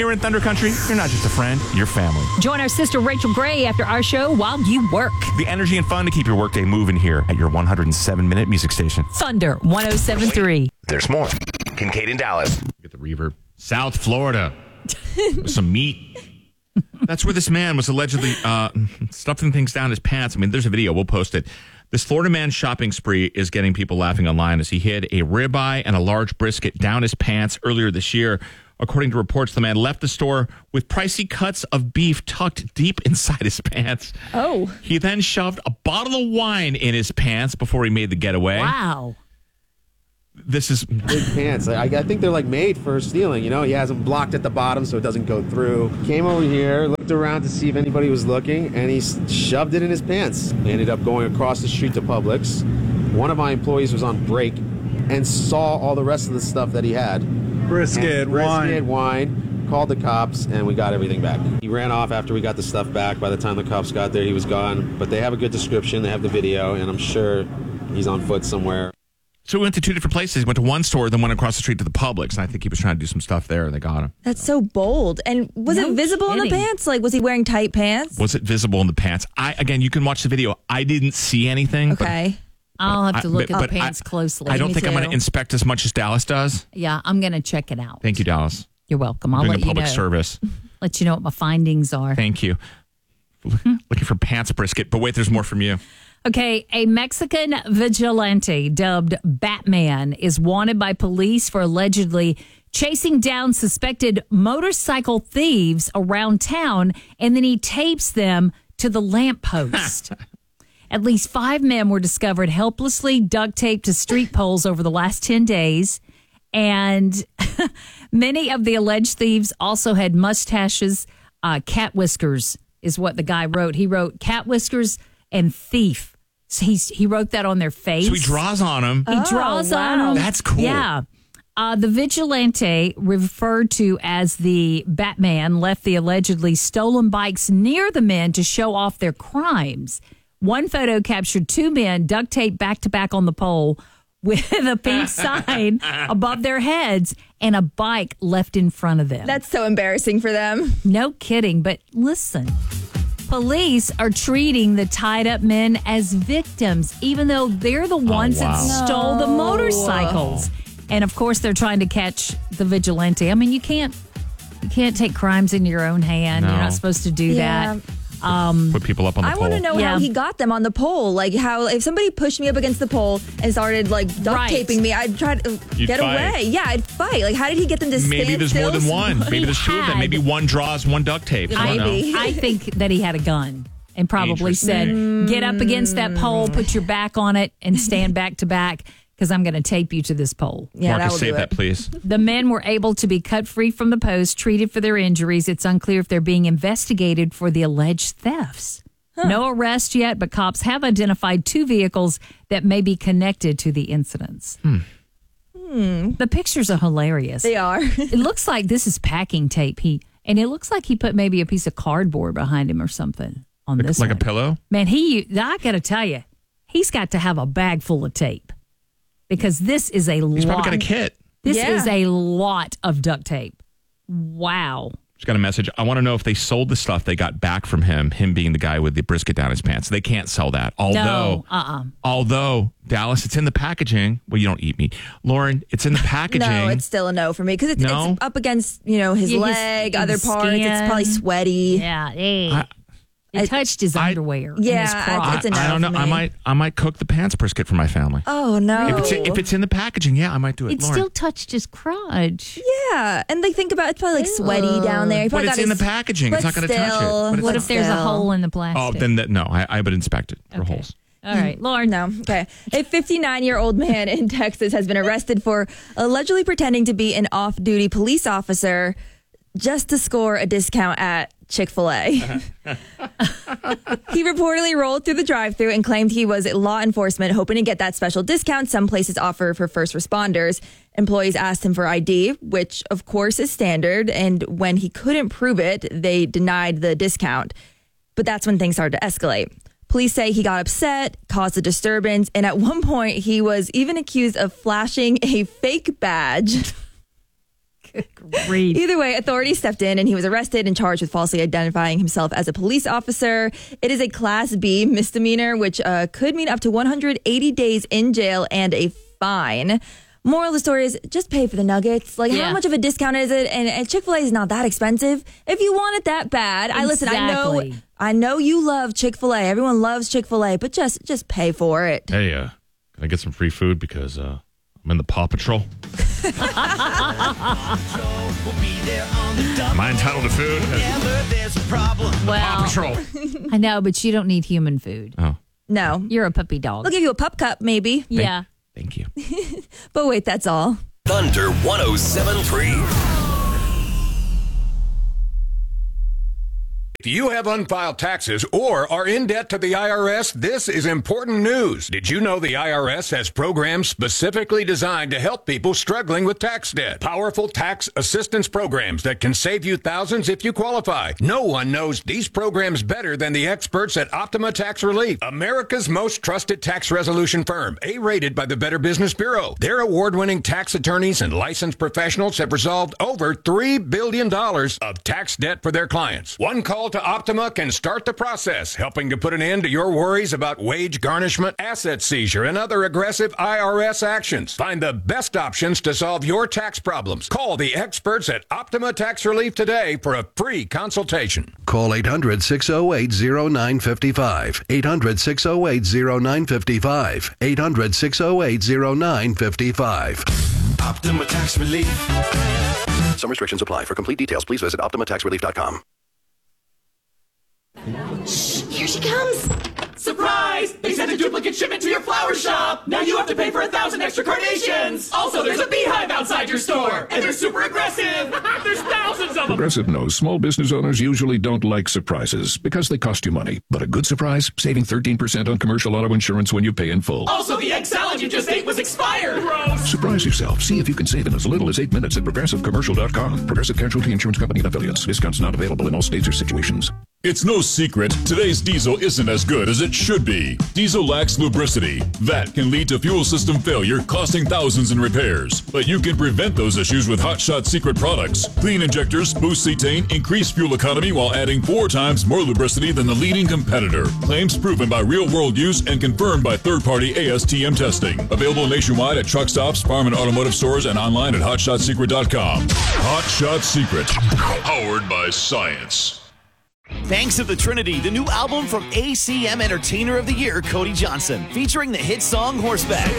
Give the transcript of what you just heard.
Here in Thunder Country, you're not just a friend, you're family. Join our sister Rachel Gray after our show while you work. The energy and fun to keep your workday moving here at your 107-minute music station. Thunder 107.3. There's more. Kincaid and Dallas. Get the reverb. South Florida. Some meat. That's where this man was allegedly stuffing things down his pants. I mean, there's a video. We'll post it. This Florida man's shopping spree is getting people laughing online as he hid a ribeye and a large brisket down his pants earlier this year. According to reports, the man left the store with pricey cuts of beef tucked deep inside his pants. Oh. He then shoved a bottle of wine in his pants before he made the getaway. Wow. This is big pants. I think they're like made for stealing. You know, he has them blocked at the bottom so it doesn't go through. Came over here, looked around to see if anybody was looking, and he shoved it in his pants. He ended up going across the street to Publix. One of my employees was on break and saw all the rest of the stuff that he had. Brisket, wine. Called the cops, and we got everything back. He ran off after we got the stuff back. By the time the cops got there, he was gone. But they have a good description. They have the video, and I'm sure he's on foot somewhere. So we went to two different places. He went to one store, then went across the street to the Publix. And I think he was trying to do some stuff there, and they got him. That's so bold. And was it visible in the pants? Like, was he wearing tight pants? Was it visible in the pants? Again, you can watch the video. I didn't see anything. Okay. I'll have to look at the pants closely. I don't think I'm going to inspect as much as Dallas does. Yeah, I'm going to check it out. Thank you, Dallas. You're welcome. I'll doing let a you public know. service. Let you know what my findings are. Thank you. Looking for pants brisket. But wait, there's more from you. Okay, a Mexican vigilante dubbed Batman is wanted by police for allegedly chasing down suspected motorcycle thieves around town, and then he tapes them to the lamppost. At least 5 men were discovered helplessly duct taped to street poles over the last 10 days. And many of the alleged thieves also had mustaches. Cat whiskers is what the guy wrote. He wrote cat whiskers and thief. So he wrote that on their face. So he draws on them. He draws on them. That's cool. Yeah. The vigilante, referred to as the Batman, left the allegedly stolen bikes near the men to show off their crimes. One photo captured 2 men duct taped back to back on the pole with a pink sign above their heads and a bike left in front of them. That's so embarrassing for them. No kidding. But listen, police are treating the tied up men as victims, even though they're the ones that stole the motorcycles. And of course, they're trying to catch the vigilante. I mean, you can't take crimes in your own hand. No. You're not supposed to do that. Put people up on the pole. I want to know how he got them on the pole. Like, how if somebody pushed me up against the pole and started like duct taping me, I'd try to get away. Yeah, I'd fight. Like, how did he get them to stand Maybe there's still? more than one. Maybe there's 2 of them. Maybe one draws, one duct tapes. I don't know. I think that he had a gun and probably said, get up against that pole, put your back on it, and stand back to back, because I'm going to tape you to this pole. Yeah, Marcus, save that, please. The men were able to be cut free from the post, treated for their injuries. It's unclear if they're being investigated for the alleged thefts. No arrest yet, but cops have identified 2 vehicles that may be connected to the incidents. The pictures are hilarious. They are. It looks like this is packing tape. And it looks like he put maybe a piece of cardboard behind him or something on this Like one. a pillow? Man, I got to tell you, he's got to have a bag full of tape, because this is a lot. He's probably got a kit. This is a lot of duct tape. Wow. Just got a message. I want to know if they sold the stuff they got back from him being the guy with the brisket down his pants. They can't sell that. Although, Dallas, it's in the packaging. Well, you don't eat meat. Lauren, it's in the packaging. No, it's still a no for me, because it's up against, his leg, other parts. skin. It's probably sweaty. Yeah. It touched his underwear. and his crotch. it's a no I don't know. for me. I might cook the pants brisket for my family. Oh, no. If it's in the packaging, I might do it. It Lauren. still touched his crotch. Yeah, and think about it's probably like sweaty down there. But it's in the packaging. It's not going to touch it. But What if there's a hole in the Oh, plastic? then no. I would inspect it for holes. All right, Lauren. No. Okay. A 59-year-old man in Texas has been arrested for allegedly pretending to be an off-duty police officer just to score a discount at Chick-fil-A. He reportedly rolled through the drive-thru and claimed he was law enforcement, hoping to get that special discount some places offer for first responders. Employees asked him for ID, which of course is standard, and when he couldn't prove it, they denied the discount. But that's when things started to escalate. Police say he got upset, caused a disturbance, and at one point he was even accused of flashing a fake badge. Read. Either way, authorities stepped in and he was arrested and charged with falsely identifying himself as a police officer. It is a Class B misdemeanor, which could mean up to 180 days in jail and a fine. Moral of the story is just pay for the nuggets. Like, how much of a discount is it? And Chick-fil-A is not that expensive. If you want it that bad, Exactly. I know you love Chick-fil-A. Everyone loves Chick-fil-A, but just pay for it. Hey, can I get some free food because I'm in the Paw Patrol? Am I entitled to food? Well, Paw Patrol. I know, but you don't need human food. Oh, No. You're a puppy dog. I'll give you a pup cup, maybe. Yeah. thank you. But wait, that's all. Thunder 107.3. If you have unfiled taxes or are in debt to the IRS, this is important news. Did you know the IRS has programs specifically designed to help people struggling with tax debt? Powerful tax assistance programs that can save you thousands if you qualify. No one knows these programs better than the experts at Optima Tax Relief, America's most trusted tax resolution firm, A-rated by the Better Business Bureau. Their award-winning tax attorneys and licensed professionals have resolved over $3 billion of tax debt for their clients. One call to Optima can start the process, helping to put an end to your worries about wage garnishment, asset seizure, and other aggressive IRS actions. Find the best options to solve your tax problems. Call the experts at Optima Tax Relief today for a free consultation. Call 800-608-0955. 800-608-0955. 800-608-0955. Optima Tax Relief. Some restrictions apply. For complete details, please visit OptimaTaxRelief.com. Here she comes! Surprise! They sent a duplicate shipment to your flower shop! Now you have to pay for 1,000 extra carnations! Also, there's a beehive outside your store! And they're super aggressive! There's thousands of them! Progressive knows small business owners usually don't like surprises because they cost you money. But a good surprise? Saving 13% on commercial auto insurance when you pay in full. Also, the egg salad you just ate was expired! Gross! Surprise yourself. See if you can save in as little as 8 minutes at ProgressiveCommercial.com. Progressive Casualty Insurance Company and Affiliates. Discounts not available in all states or situations. It's no secret, today's diesel isn't as good as it should be. Diesel lacks lubricity. That can lead to fuel system failure, costing thousands in repairs. But you can prevent those issues with Hot Shot Secret products. Clean injectors boost cetane, increase fuel economy while adding 4 times more lubricity than the leading competitor. Claims proven by real-world use and confirmed by third-party ASTM testing. Available nationwide at truck stops, farm and automotive stores, and online at HotShotSecret.com. Hot Shot Secret. Powered by science. Thanks to the Trinity, the new album from ACM Entertainer of the Year, Cody Johnson, featuring the hit song Horseback.